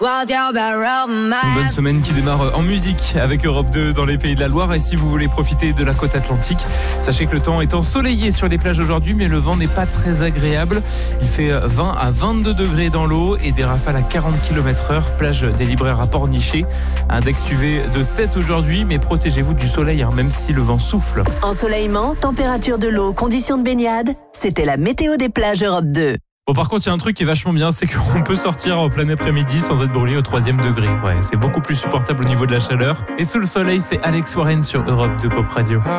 Une bonne semaine qui démarre en musique avec Europe 2 dans les Pays de la Loire. Et si vous voulez profiter de la côte atlantique, sachez que le temps est ensoleillé sur les plages aujourd'hui, mais le vent n'est pas très agréable. Il fait 20 à 22 degrés dans l'eau et des rafales à 40 km/h. Plage des Libraires à Pornichet. Index UV de 7 aujourd'hui, mais protégez-vous du soleil, même si le vent souffle. Ensoleillement, température de l'eau, conditions de baignade. C'était la météo des plages Europe 2. Bon, par contre, il y a un truc qui est vachement bien, c'est qu'on peut sortir en plein après-midi sans être brûlé au 3e degré. Ouais, c'est beaucoup plus supportable au niveau de la chaleur. Et sous le soleil, c'est Alex Warren sur Europe 2 Pop Radio.